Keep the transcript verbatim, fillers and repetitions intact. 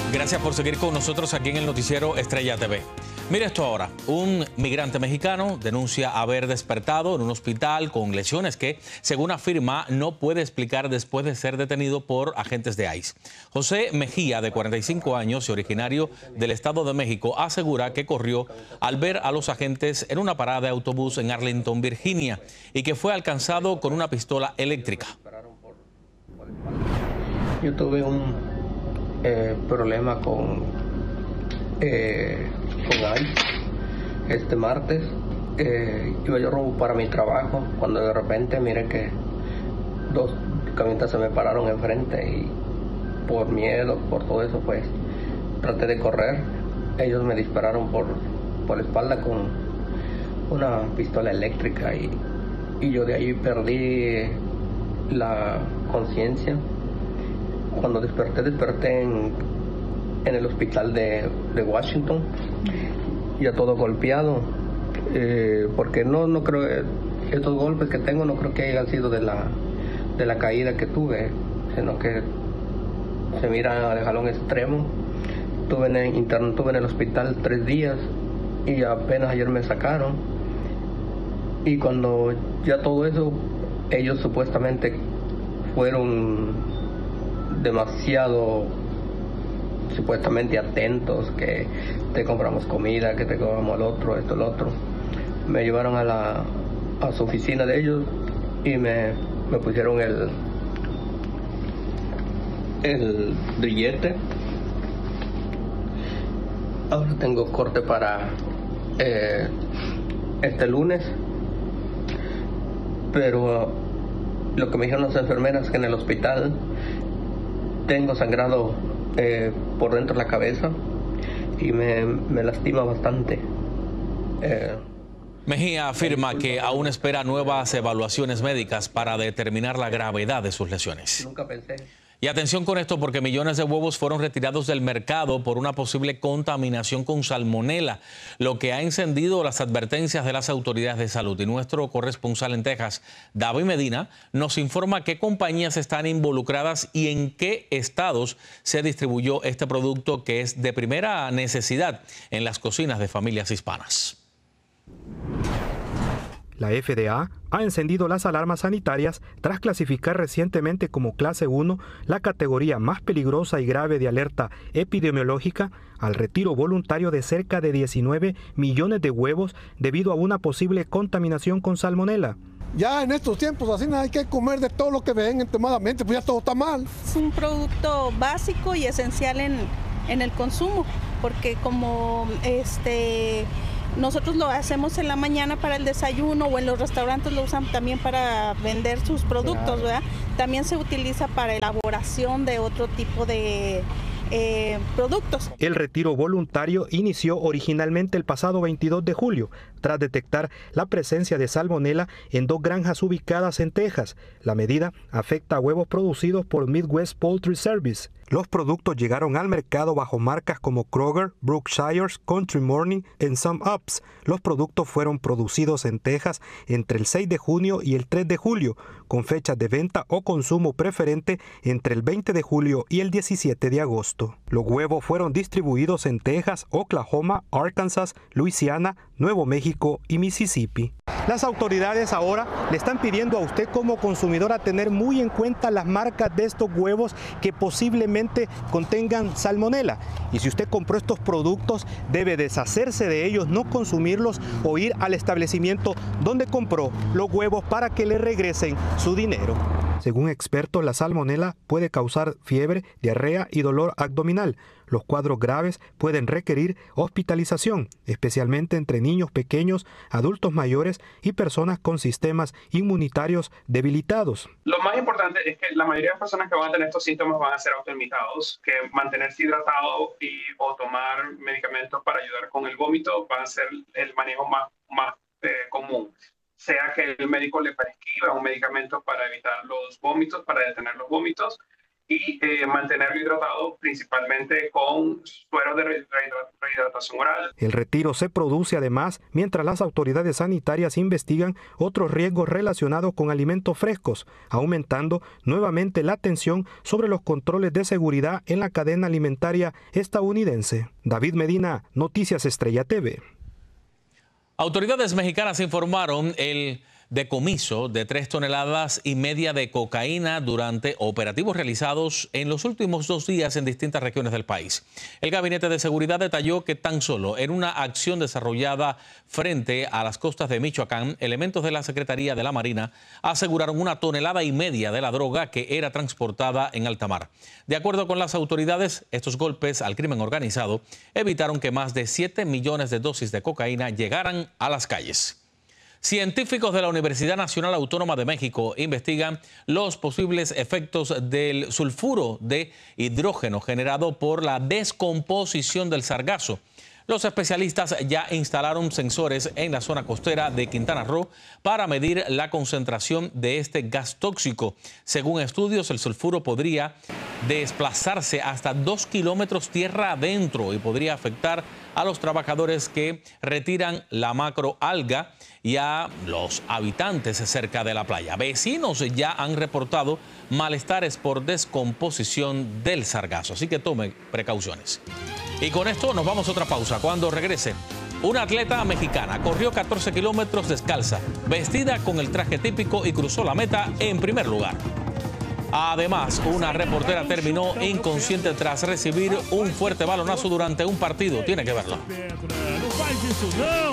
Gracias por seguir con nosotros aquí en el noticiero Estrella T V. Mire esto ahora, un migrante mexicano denuncia haber despertado en un hospital con lesiones que, según afirma, no puede explicar después de ser detenido por agentes de ICE. José Mejía, de cuarenta y cinco años y originario del Estado de México, asegura que corrió al ver a los agentes en una parada de autobús en Arlington, Virginia, y que fue alcanzado con una pistola eléctrica. Yo tuve un eh, problema con, eh, con ICE este martes. Eh, iba yo rumbo para mi trabajo cuando de repente miré que dos camionetas se me pararon enfrente y por miedo, por todo eso, pues traté de correr. Ellos me dispararon por, por la espalda con una pistola eléctrica y, y yo de ahí perdí la conciencia. Cuando desperté, desperté en, en el hospital de, de Washington, ya todo golpeado, eh, porque no, no creo, estos golpes que tengo no creo que hayan sido de la, de la caída que tuve, sino que se mira de jalón extremo. Tuve en el interno, tuve en el hospital tres días y apenas ayer me sacaron. Y cuando ya todo eso, ellos supuestamente fueron demasiado supuestamente atentos, que te compramos comida, que te compramos el otro, esto, el otro. Me llevaron a la a su oficina de ellos y me, me pusieron el el grillete. Ahora tengo corte para eh, este lunes, pero lo que me dijeron las enfermeras es que en el hospital tengo sangrado eh, por dentro de la cabeza y me, me lastima bastante. Eh, Mejía afirma que aún espera nuevas evaluaciones médicas para determinar la gravedad de sus lesiones. Nunca pensé. Y atención con esto, porque millones de huevos fueron retirados del mercado por una posible contaminación con salmonela, lo que ha encendido las advertencias de las autoridades de salud. Y nuestro corresponsal en Texas, David Medina, nos informa qué compañías están involucradas y en qué estados se distribuyó este producto que es de primera necesidad en las cocinas de familias hispanas. La F D A ha encendido las alarmas sanitarias tras clasificar recientemente como clase uno la categoría más peligrosa y grave de alerta epidemiológica al retiro voluntario de cerca de diecinueve millones de huevos debido a una posible contaminación con salmonela. Ya en estos tiempos así hay que comer de todo lo que ven entemadamente, pues ya todo está mal. Es un producto básico y esencial en, en el consumo, porque como este... nosotros lo hacemos en la mañana para el desayuno o en los restaurantes lo usan también para vender sus productos, ¿verdad? También se utiliza para elaboración de otro tipo de eh, productos. El retiro voluntario inició originalmente el pasado veintidós de julio, tras detectar la presencia de salmonela en dos granjas ubicadas en Texas. La medida afecta a huevos producidos por Midwest Poultry Service. Los productos llegaron al mercado bajo marcas como Kroger, Brookshire, Country Morning y Some Ups. Los productos fueron producidos en Texas entre el seis de junio y el tres de julio, con fechas de venta o consumo preferente entre el veinte de julio y el diecisiete de agosto. Los huevos fueron distribuidos en Texas, Oklahoma, Arkansas, Luisiana, Nuevo México y Mississippi. Las autoridades ahora le están pidiendo a usted como consumidor a tener muy en cuenta las marcas de estos huevos que posiblemente contengan salmonela. Y si usted compró estos productos, debe deshacerse de ellos, no consumirlos o ir al establecimiento donde compró los huevos para que le regresen su dinero. Según expertos, la salmonela puede causar fiebre, diarrea y dolor abdominal. Los cuadros graves pueden requerir hospitalización, especialmente entre niños pequeños, adultos mayores y personas con sistemas inmunitarios debilitados. Lo más importante es que la mayoría de las personas que van a tener estos síntomas van a ser autolimitados, que mantenerse hidratado y o tomar medicamentos para ayudar con el vómito van a ser el manejo más, más eh, común. Sea que el médico le prescriba un medicamento para evitar los vómitos, para detener los vómitos, y eh, mantenerlo hidratado principalmente con suero de rehidratación oral. El retiro se produce además mientras las autoridades sanitarias investigan otros riesgos relacionados con alimentos frescos, aumentando nuevamente la atención sobre los controles de seguridad en la cadena alimentaria estadounidense. David Medina, Noticias Estrella T V. Autoridades mexicanas informaron el decomiso de tres toneladas y media de cocaína durante operativos realizados en los últimos dos días en distintas regiones del país. El Gabinete de Seguridad detalló que tan solo en una acción desarrollada frente a las costas de Michoacán, elementos de la Secretaría de la Marina aseguraron una tonelada y media de la droga que era transportada en alta mar. De acuerdo con las autoridades, estos golpes al crimen organizado evitaron que más de siete millones de dosis de cocaína llegaran a las calles. Científicos de la Universidad Nacional Autónoma de México investigan los posibles efectos del sulfuro de hidrógeno generado por la descomposición del sargazo. Los especialistas ya instalaron sensores en la zona costera de Quintana Roo para medir la concentración de este gas tóxico. Según estudios, el sulfuro podría desplazarse hasta dos kilómetros tierra adentro y podría afectar a los trabajadores que retiran la macroalga y a los habitantes cerca de la playa. Vecinos ya han reportado malestares por descomposición del sargazo, así que tome precauciones. Y con esto nos vamos a otra pausa. Cuando regrese, una atleta mexicana corrió catorce kilómetros descalza, vestida con el traje típico y cruzó la meta en primer lugar. Además, una reportera terminó inconsciente tras recibir un fuerte balonazo durante un partido. Tiene que verlo.